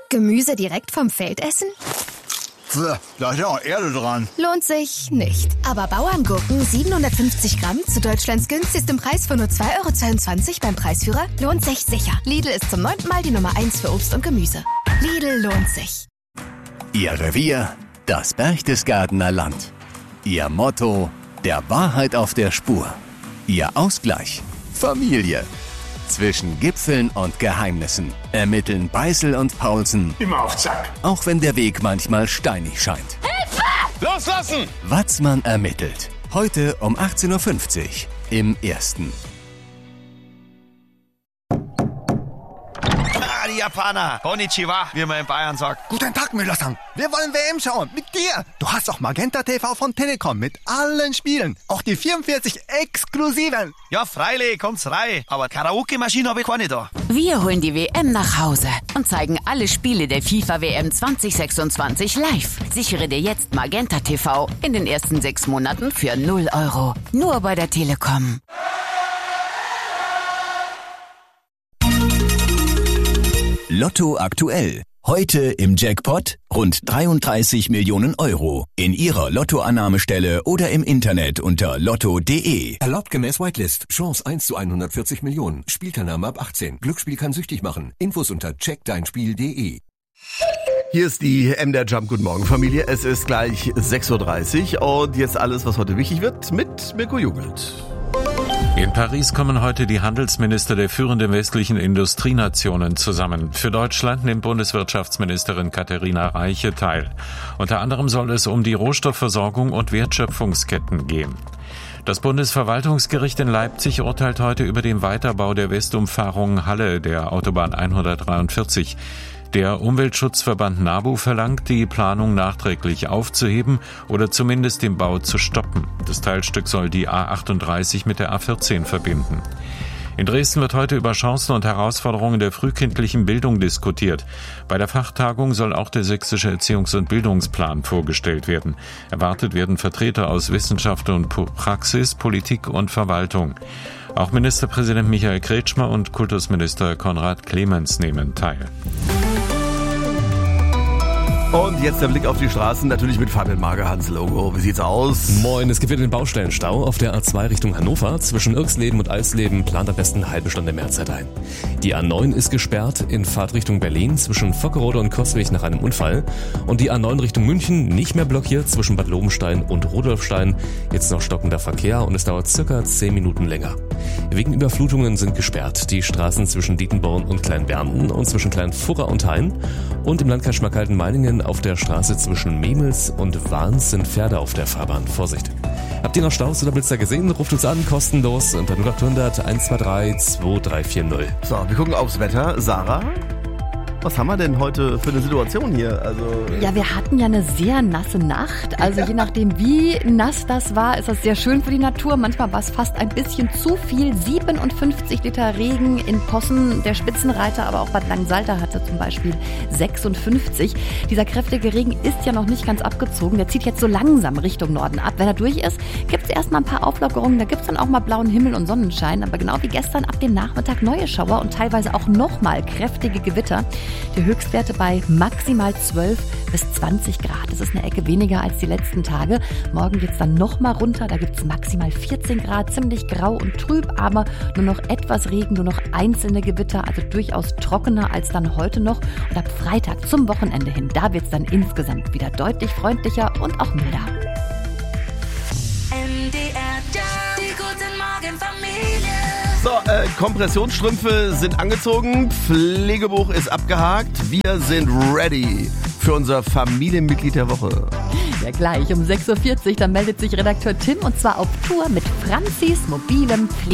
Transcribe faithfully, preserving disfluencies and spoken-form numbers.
Gemüse direkt vom Feld essen? Pff, da ist ja auch Erde dran. Lohnt sich nicht. Aber Bauerngurken siebenhundertfünfzig Gramm zu Deutschlands günstigstem Preis von nur zwei Euro zweiundzwanzig beim Preisführer lohnt sich sicher. Lidl ist zum neunten Mal die Nummer eins für Obst und Gemüse. Lidl lohnt sich. Ihr Revier, das Berchtesgadener Land. Ihr Motto, der Wahrheit auf der Spur. Ihr Ausgleich, Familie. Zwischen Gipfeln und Geheimnissen ermitteln Beißel und Paulsen. Immer auf Zack. Auch wenn der Weg manchmal steinig scheint. Hilfe! Loslassen! Watzmann ermittelt. Heute um achtzehn Uhr fünfzig im Ersten. Ah, die Japaner. Konnichiwa, wie man in Bayern sagt. Guten Tag, Müller-san. Wir wollen W M schauen. Mit dir. Du hast auch Magenta T V von Telekom mit allen Spielen. Auch die vierundvierzig exklusiven. Ja, freilich, kommt's rein. Aber Karaoke-Maschine habe ich keine da. Wir holen die W M nach Hause und zeigen alle Spiele der FIFA W M zwanzig sechsundzwanzig live. Sichere dir jetzt Magenta T V in den ersten sechs Monaten für null Euro. Nur bei der Telekom. Lotto aktuell. Heute im Jackpot rund dreiunddreißig Millionen Euro. In Ihrer Lottoannahmestelle oder im Internet unter lotto punkt de. Erlaubt gemäß Whitelist. Chance eins zu hundertvierzig Millionen. Spielteilnahme ab achtzehn. Glücksspiel kann süchtig machen. Infos unter check dein spiel punkt de. Hier ist die M der Jump. Guten Morgen, Familie. Es ist gleich sechs Uhr dreißig und jetzt alles, was heute wichtig wird, mit Mirko Jugend. In Paris kommen heute die Handelsminister der führenden westlichen Industrienationen zusammen. Für Deutschland nimmt Bundeswirtschaftsministerin Katharina Reiche teil. Unter anderem soll es um die Rohstoffversorgung und Wertschöpfungsketten gehen. Das Bundesverwaltungsgericht in Leipzig urteilt heute über den Weiterbau der Westumfahrung Halle der Autobahn hundertdreiundvierzig. Der Umweltschutzverband NABU verlangt, die Planung nachträglich aufzuheben oder zumindest den Bau zu stoppen. Das Teilstück soll die A achtunddreißig mit der A vierzehn verbinden. In Dresden wird heute über Chancen und Herausforderungen der frühkindlichen Bildung diskutiert. Bei der Fachtagung soll auch der sächsische Erziehungs- und Bildungsplan vorgestellt werden. Erwartet werden Vertreter aus Wissenschaft und Praxis, Politik und Verwaltung. Auch Ministerpräsident Michael Kretschmer und Kultusminister Konrad Clemens nehmen teil. Und jetzt der Blick auf die Straßen, natürlich mit Fabian Magerhans Logo. Wie sieht's aus? Moin, es gibt wieder den Baustellenstau auf der A zwei Richtung Hannover. Zwischen Irksleben und Eisleben plant am besten eine halbe Stunde mehr Zeit ein. Die A neun ist gesperrt in Fahrtrichtung Berlin zwischen Vockerode und Coswig nach einem Unfall. Und die A neun Richtung München nicht mehr blockiert zwischen Bad Lobenstein und Rudolfstein. Jetzt noch stockender Verkehr und es dauert circa zehn Minuten länger. Wegen Überflutungen sind gesperrt die Straßen zwischen Dietenborn und Kleinbernten und zwischen Kleinfurra und Hain. Und im Landkreis Schmalkalden-Meiningen auf der Straße zwischen Memels und Wahns sind Pferde auf der Fahrbahn. Vorsicht! Habt ihr noch Staus oder Blitzer gesehen? Ruft uns an, kostenlos unter null achthundert eins zwei drei zwei drei vier null. So, wir gucken aufs Wetter. Sarah? Was haben wir denn heute für eine Situation hier? Also ja, wir hatten ja eine sehr nasse Nacht. Also je nachdem, wie nass das war, ist das sehr schön für die Natur. Manchmal war es fast ein bisschen zu viel. siebenundfünfzig Liter Regen in Possen. Der Spitzenreiter, aber auch Bad Langsalter hatte zum Beispiel sechsundfünfzig. Dieser kräftige Regen ist ja noch nicht ganz abgezogen. Der zieht jetzt so langsam Richtung Norden ab. Wenn er durch ist, gibt es erstmal ein paar Auflockerungen. Da gibt es dann auch mal blauen Himmel und Sonnenschein. Aber genau wie gestern ab dem Nachmittag neue Schauer und teilweise auch nochmal kräftige Gewitter. Die Höchstwerte bei maximal zwölf bis zwanzig Grad. Das ist eine Ecke weniger als die letzten Tage. Morgen geht es dann nochmal runter. Da gibt es maximal vierzehn Grad. Ziemlich grau und trüb, aber nur noch etwas Regen, nur noch einzelne Gewitter. Also durchaus trockener als dann heute noch. Und ab Freitag zum Wochenende hin, da wird es dann insgesamt wieder deutlich freundlicher und auch milder. M D R, die guten Morgen Familie. So, äh, Kompressionsstrümpfe sind angezogen, Pflegebuch ist abgehakt. Wir sind ready für unser Familienmitglied der Woche. Ja, gleich um sechs Uhr vierzig, dann meldet sich Redakteur Tim und zwar auf Tour mit Franzis mobilem Pflege.